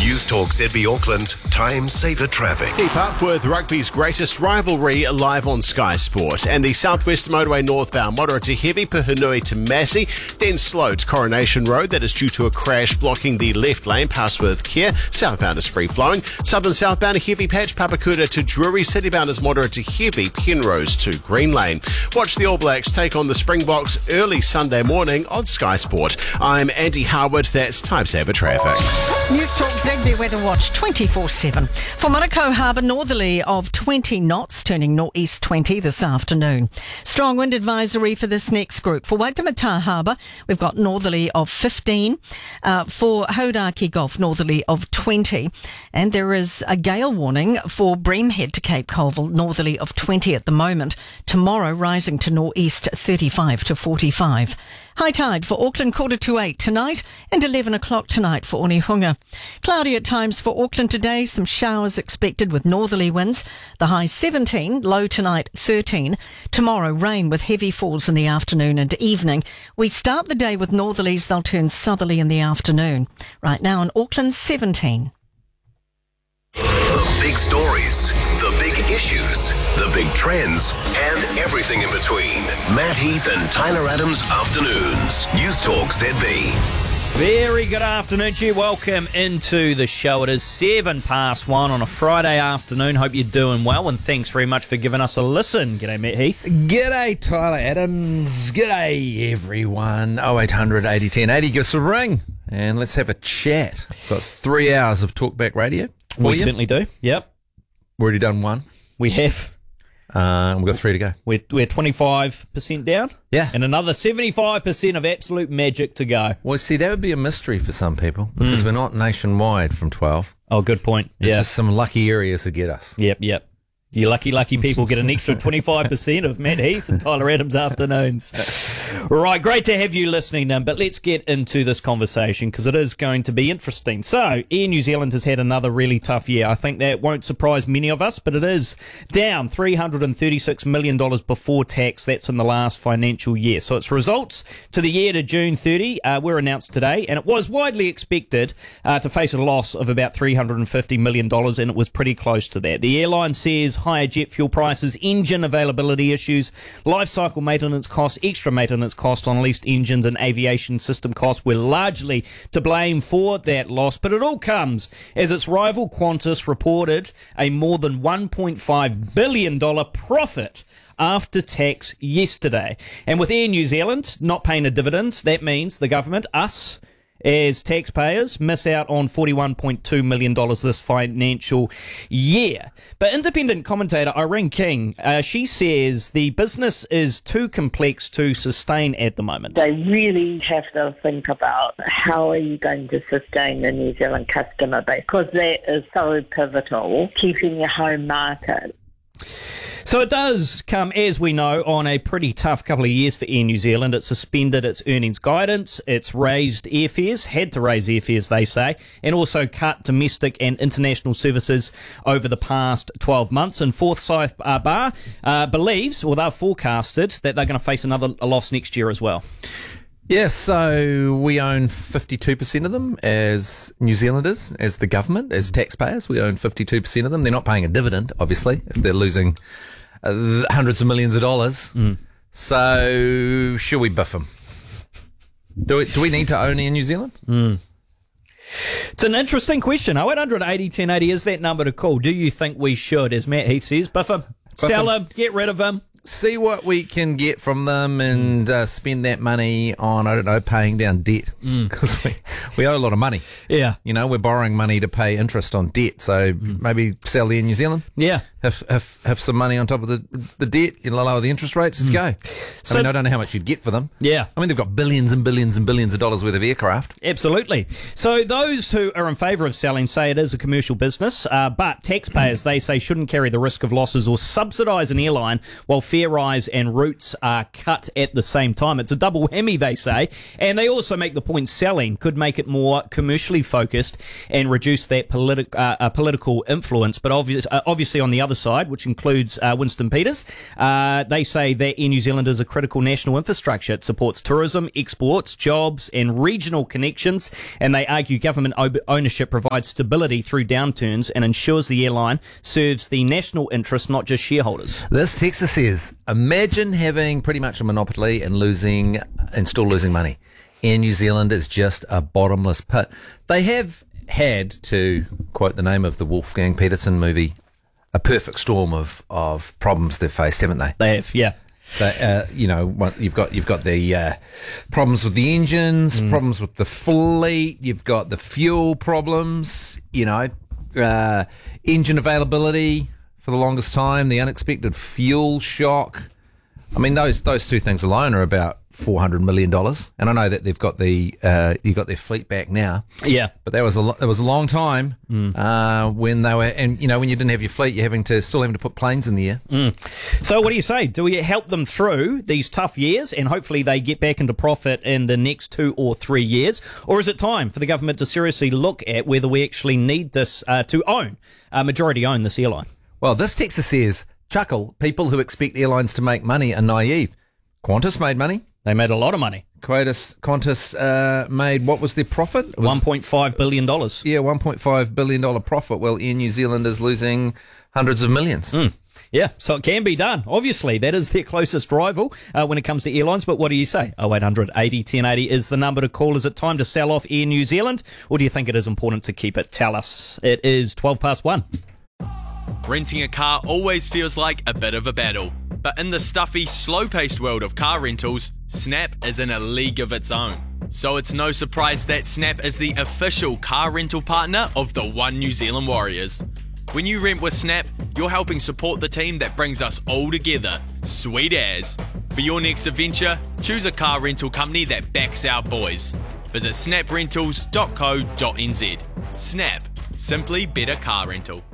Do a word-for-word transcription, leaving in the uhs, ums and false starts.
News Talk Z B Auckland, time saver traffic. Keep up with rugby's greatest rivalry live on Sky Sport. And the Southwest Motorway northbound, moderate to heavy, Puhunui to Massey, then slow to Coronation Road. That is due to a crash blocking the left lane, pass with care. Southbound is free flowing. Southern southbound, a heavy patch, Papakuta to Drury. Citybound is moderate to heavy, Penrose to Green Lane. Watch the All Blacks take on the Springboks early Sunday morning on Sky Sport. I'm Andy Harwood. That's time saver traffic. News Talk Z B Weather Watch twenty-four seven. For Manukau Harbour, northerly of twenty knots, turning northeast twenty this afternoon. Strong wind advisory for this next group. For Waitemata Harbour, we've got northerly of fifteen. Uh, for Hauraki Gulf, northerly of twenty. And there is a gale warning for Breamhead to Cape Colville, northerly of twenty at the moment. Tomorrow, rising to northeast thirty-five to forty-five. High tide for Auckland, quarter to eight tonight and eleven o'clock tonight for Onehunga. Cloudy at times for Auckland today. Some showers expected with northerly winds. The high seventeen, low tonight thirteen. Tomorrow, rain with heavy falls in the afternoon and evening. We start the day with northerlies. They'll turn southerly in the afternoon. Right now in Auckland, seventeen. The big stories, the big issues, the big trends, and everything in between. Matt Heath and Tyler Adams Afternoons. News Talk Z B. Very good afternoon to you. Welcome into the show. It is seven past one on a Friday afternoon. Hope you're doing well, and thanks very much for giving us a listen. G'day, Matt Heath. G'day, Tyler Adams. G'day, everyone. oh eight hundred eighty ten eighty. Give us a ring and let's have a chat. Got three hours of talkback radio. We you. certainly do. Yep. We've already done one. We have. Uh, we've got three to go. We're, we're twenty-five percent down. Yeah. And another seventy-five percent of absolute magic to go. Well, see, that would be a mystery for some people because mm. we're not nationwide from twelve. Oh, good point. There's yeah. just some lucky areas that get us. Yep, yep. You lucky, lucky people get an extra twenty-five percent of Matt Heath and Tyler Adams Afternoons. Right, great to have you listening, um, but let's get into this conversation because it is going to be interesting. So, Air New Zealand has had another really tough year. I think that won't surprise many of us, but it is down three hundred thirty-six million dollars before tax. That's in the last financial year. So its results to the year to June thirtieth uh, were announced today, and it was widely expected uh, to face a loss of about three hundred fifty million dollars, and it was pretty close to that. The airline says higher jet fuel prices, engine availability issues, life cycle maintenance costs, extra maintenance costs on leased engines and aviation system costs were largely to blame for that loss. But it all comes as its rival Qantas reported a more than one point five billion dollars profit after tax yesterday. And with Air New Zealand not paying a dividend, that means the government, us, as taxpayers, miss out on forty-one point two million dollars this financial year. But independent commentator Irene King, uh, she says the business is too complex to sustain at the moment. They really have to think about how are you going to sustain the New Zealand customer base, because that is so pivotal, keeping your home market. So it does come, as we know, on a pretty tough couple of years for Air New Zealand. It suspended its earnings guidance, it's raised airfares, had to raise airfares, they say, and also cut domestic and international services over the past twelve months. And Forsyth Barr uh, believes, or they've forecasted, that they're going to face another loss next year as well. Yes, so we own fifty-two percent of them as New Zealanders, as the government, as taxpayers. We own fifty-two percent of them. They're not paying a dividend, obviously, if they're losing uh, hundreds of millions of dollars. Mm. So, should we biff them? Do we, do we need to own Air New Zealand? Mm. It's an interesting question. oh eight hundred eighty ten eighty is that number to call. Do you think we should, as Matt Heath says, biff them, sell them, get rid of them? See what we can get from them and uh, spend that money on, I don't know, paying down debt. Because mm. we, we owe a lot of money. Yeah. You know, we're borrowing money to pay interest on debt. So mm. maybe sell the Air New Zealand. Yeah. Have, have have some money on top of the the debt. You know, lower the interest rates. Let's mm. go. So, I mean, I don't know how much you'd get for them. Yeah. I mean, they've got billions and billions and billions of dollars worth of aircraft. Absolutely. So those who are in favour of selling say it is a commercial business, uh, but taxpayers, they say, shouldn't carry the risk of losses or subsidise an airline while fare rise and routes are cut at the same time. It's a double whammy, they say. And they also make the point selling could make it more commercially focused and reduce that politi- uh, uh, political influence. But obvious, uh, obviously on the other side, which includes uh, Winston Peters, uh, they say that Air New Zealand is a critical national infrastructure. It supports tourism, exports, jobs and regional connections. And they argue government o- ownership provides stability through downturns and ensures the airline serves the national interest, not just shareholders. This texter says, imagine having pretty much a monopoly and losing and still losing money. Air New Zealand is just a bottomless pit. They have had, to quote the name of the Wolfgang Peterson movie, a perfect storm of, of problems they've faced, haven't they? They have, yeah. But, uh, you know, what, you've got you've got the uh, problems with the engines, mm. problems with the fleet. You've got the fuel problems. You know, uh, engine availability for the longest time. The unexpected fuel shock. I mean, those those two things alone are about four hundred million dollars. And I know that they've got the uh, you got their fleet back now. Yeah, but that was a that was a long time mm. uh, when they were, and you know, when you didn't have your fleet, you're having to still having to put planes in the air. Mm. So, what do you say? Do we help them through these tough years, and hopefully they get back into profit in the next two or three years, or is it time for the government to seriously look at whether we actually need this uh, to own, uh, majority own this airline? Well, this texter says, chuckle, people who expect airlines to make money are naive. Qantas made money. They made a lot of money. Qantas, Qantas uh, made, what was their profit? It was, one point five billion dollars. Yeah, one point five billion dollars profit. Well, Air New Zealand is losing hundreds of millions. Mm. Yeah, so it can be done. Obviously, that is their closest rival uh, when it comes to airlines. But what do you say? oh eight hundred eighty ten eighty is the number to call. Is it time to sell off Air New Zealand, or do you think it is important to keep it? Tell us. It is twelve past one. Renting a car always feels like a bit of a battle. But in the stuffy, slow-paced world of car rentals, Snap is in a league of its own. So it's no surprise that Snap is the official car rental partner of the One New Zealand Warriors. When you rent with Snap, you're helping support the team that brings us all together. Sweet as. For your next adventure, choose a car rental company that backs our boys. Visit snap rentals dot co dot n z. Snap. Simply better car rental.